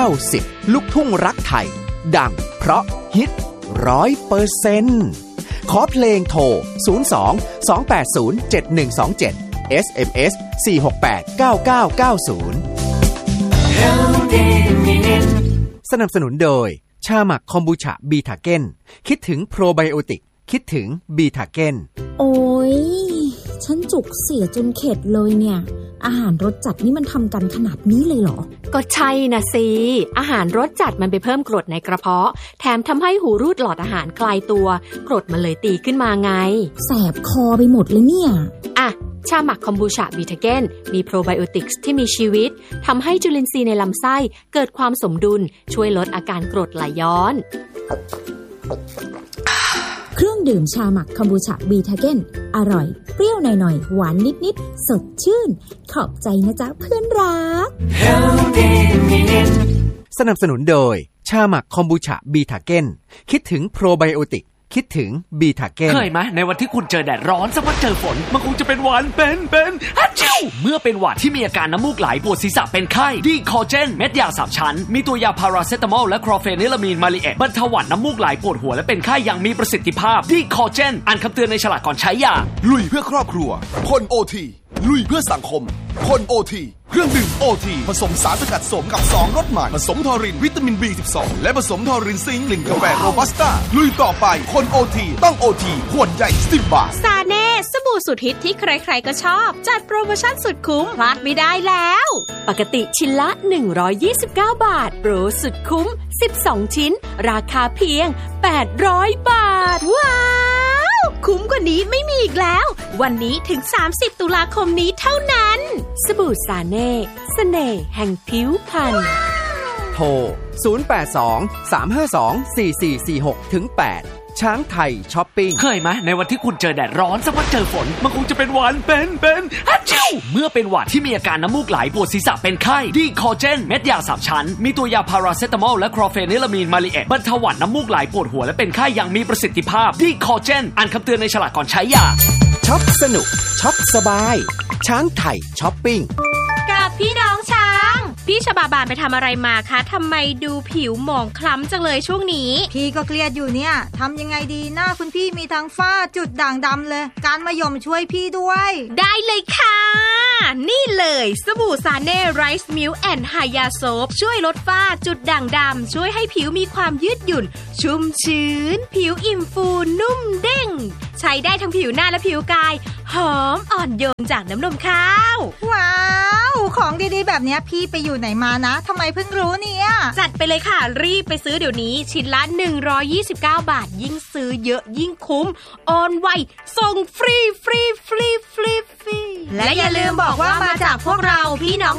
90ลูกทุ่งรักไทยดังเพราะฮิต 100% ขอเพลงโทร02 280 7127 SMS 468 9990 สนับสนุนโดยชาหมักคอมบูชาบีทาเก้นคิดถึงโปรไบโอติกคิดถึงบีทาเก้นโอ้ยฉันจุกเสียจนเข็ดเลยเนี่ยอาหารรสจัดนี่มันทำกันขนาดนี้เลยเหรอก็ใช่นะสิอาหารรสจัดมันไปเพิ่มกรดในกระเพาะแถมทำให้หูรูดหลอดอาหารคลายตัวกรดมันเลยตีขึ้นมาไงแสบคอไปหมดเลยเนี่ยอ่ะชาหมักคอมบูชาบีทาเก้นมีโปรไบโอติกส์ที่มีชีวิตทำให้จุลินทรีย์ในลำไส้เกิดความสมดุลช่วยลดอาการกรดไหลย้อนเครื่องดื่มชาหมักคอมบูชาบีทาเก้นอร่อยเปรี้ยวหน่อยๆหวานนิดๆสดชื่นขอบใจนะจ๊ะเพื่อนรักสนับสนุนโดยชาหมักคอมบูชาบีทาเก้นคิดถึงโปรไบโอติกคิดถึงบีทาเก้นเคยไหมในวันที่คุณเจอแดดร้อนสักวันเจอฝนมันคงจะเป็นหวัดเป็นฮัจจิวเมื่อเป็นหวัดที่มีอาการน้ำมูกไหลปวดศีรษะเป็นไข้ดีคอเจนเม็ดยา3ชั้นมีตัวยาพาราเซตามอลและคลอร์เฟนิลามีนมาลิเอตบรรเทาหวัดน้ำมูกไหลปวดหัวและเป็นไข้อย่างมีประสิทธิภาพดีคอเจนอ่านคำเตือนในฉลากก่อนใช้ยาลุยเพื่อครอบครัวคนโอทีลุยเพื่อสังคมคนโอทีเครื่องดื่มโอทีผสมสารสกัดสมกับ2รสใหม่ผสมทอรินวิตามิน B12 และผสมทอรินซิงค์กลิ่นกาแฟโรบัสต้าลุยต่อไปคนโอทีต้องโอทีขวดใหญ่10 บาทซาเน่สบู่สุดฮิตที่ใครๆก็ชอบจัดโปรโมชั่นสุดคุ้มพลาดไม่ได้แล้วปกติชิ้นละ129 บาทโปรสุดคุ้ม12ชิ้นราคาเพียง800 บาทว้าวคุ้มกว่านี้ไม่มีอีกแล้ววันนี้ถึง30ตุลาคมนี้เท่านั้นสบู่ซาเน่เสน่ห์แห่งผิวพรรณโทร082 352 4446ถึง8ช้างไทยช้อปปิ้งเคยไหมในวันที่คุณเจอแดดร้อนสักวันเจอฝนมันคงจะเป็นหวัดเป็นฮัจจิวเมื่อเป็นหวัดที่มีอาการน้ำมูกไหลปวดศีรษะเป็นไข้ดีคอเจนเม็ดยา3ชั้นมีตัวยาพาราเซตามอลและคลอร์เฟนิลามีนมาลิเอตบรรเทาหวัดน้ำมูกไหลปวดหัวและเป็นไข้อย่างมีประสิทธิภาพดีคอเจนอ่านคำเตือนในฉลากก่อนใช้ยาช็อปสนุกช็อปสบายช้างไทยช้อปปิ้งกับพี่น้องช้างพี่ชบาบานไปทำอะไรมาคะทำไมดูผิวหมองคล้ำจังเลยช่วงนี้พี่ก็เครียดอยู่เนี่ยทำยังไงดีหน้าคุณพี่มีทั้งฝ้าจุดด่างดำเลยการมะยมช่วยพี่ด้วยได้เลยค่ะนี่เลยสบู่ซาเน่ไรซ์มิลค์แอนด์ไฮยาโซฟช่วยลดฝ้าจุดด่างดำช่วยให้ผิวมีความยืดหยุ่นชุ่มชื้นผิวอิ่มฟูนุ่มเด้งใช้ได้ทั้งผิวหน้าและผิวกายหอมอ่อนโยนจากน้ำนมข้าวว้าวของดีๆแบบนี้พี่ไปอยู่ไหนมานะทำไมเพิ่งรู้เนี่ยจัดไปเลยค่ะรีบไปซื้อเดี๋ยวนี้ชิ้นละ129 บาทยิ่งซื้อเยอะยิ่งคุ้มโอนไวส่งฟรีและอย่าลืมบอกว่ามาจากพวกเราพี่น้อง